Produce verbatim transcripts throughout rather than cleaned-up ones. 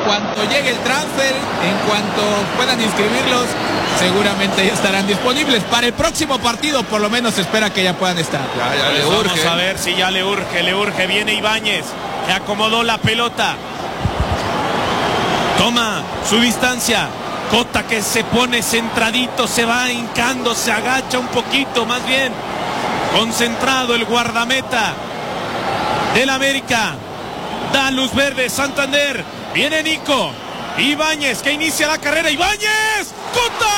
cuanto llegue el transfer, en cuanto puedan inscribirlos, seguramente ya estarán disponibles. Para el próximo partido, por lo menos, se espera que ya puedan estar. Ya, ya le Vamos urge. a ver si ya le urge, le urge. Viene Ibáñez, que acomodó la pelota. Toma su distancia. Cota que se pone centradito, se va hincando, se agacha un poquito, más bien. Concentrado el guardameta del América. Da luz verde Santander. Viene Nico. Ibáñez que inicia la carrera. Ibáñez. Cota.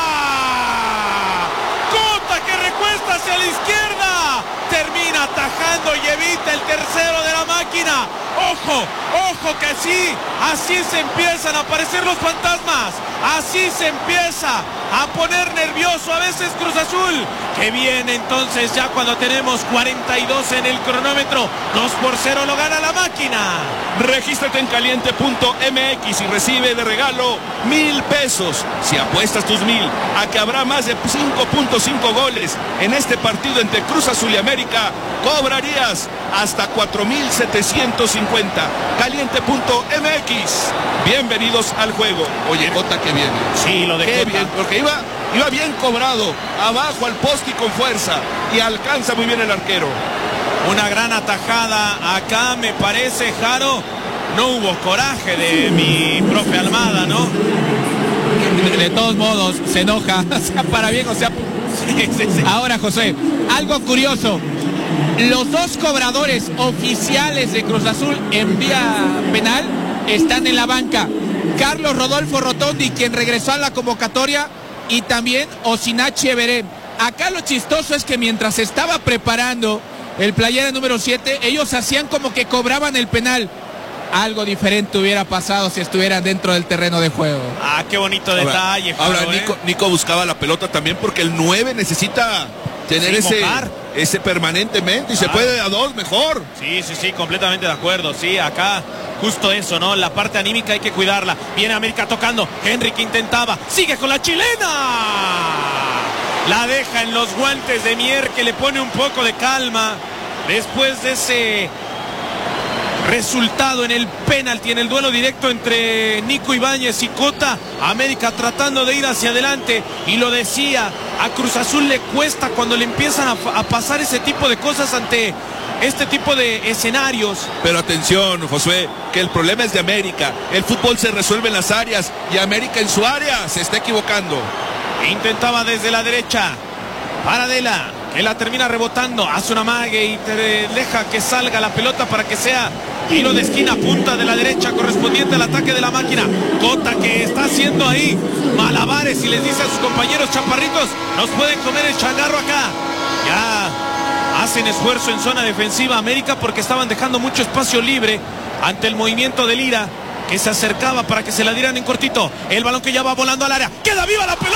Cota que recuesta hacia la izquierda. Termina atajando y evita el tercero de la máquina. Ojo, ojo que sí. Así se empiezan a aparecer los fantasmas. Así se empieza a poner nervioso a veces Cruz Azul, que viene entonces ya cuando tenemos cuarenta y dos en el cronómetro. Dos por cero lo gana la máquina. Regístrate en caliente punto m x y recibe de regalo mil pesos. Si apuestas tus mil a que habrá más de cinco punto cinco goles en este partido entre Cruz Azul y América, cobrarías hasta cuatro mil setecientos cincuenta. caliente punto m x. Bienvenidos al juego. Oye, Cota, que viene. Sí, lo de Qué Cota. bien, porque iba, iba bien cobrado, abajo al poste y con fuerza, y alcanza muy bien el arquero. Una gran atajada acá, me parece, Jaro. No hubo coraje de mi profe Almada, ¿no? De, de todos modos, se enoja, o sea, para bien, o sea... Sí, sí, sí. Ahora, José, algo curioso. Los dos cobradores oficiales de Cruz Azul en vía penal están en la banca. Carlos Rodolfo Rotondi, quien regresó a la convocatoria, y también Osinachi Everé. Acá lo chistoso es que mientras se estaba preparando el playera número siete, ellos hacían como que cobraban el penal. Algo diferente hubiera pasado si estuvieran dentro del terreno de juego. Ah, qué bonito detalle. Ahora, Jaro, ahora ¿eh? Nico, Nico buscaba la pelota también porque el nueve necesita tener Sí, ese, mojar. ese permanentemente y se Ah. puede a dos mejor. Sí, sí, sí, completamente de acuerdo. Sí, acá justo eso, ¿no? La parte anímica hay que cuidarla. Viene América tocando. Henry que intentaba. Sigue con la chilena. La deja en los guantes de Mier, que le pone un poco de calma después de ese resultado en el penalti, en el duelo directo entre Nico Ibáñez y Cota. América tratando de ir hacia adelante, y lo decía, a Cruz Azul le cuesta cuando le empiezan a, a pasar ese tipo de cosas ante este tipo de escenarios. Pero atención, Josué, que el problema es de América. El fútbol se resuelve en las áreas y América en su área se está equivocando. Intentaba desde la derecha Paradela, que la termina rebotando, hace una mague y te deja que salga la pelota para que sea tiro de esquina, punta de la derecha correspondiente al ataque de la máquina. Cota que está haciendo ahí malabares y les dice a sus compañeros chaparritos, nos pueden comer el changarro acá. Ya hacen esfuerzo en zona defensiva América porque estaban dejando mucho espacio libre ante el movimiento de Lira, que se acercaba para que se la dieran en cortito. El balón que ya va volando al área. ¡Queda viva la pelota!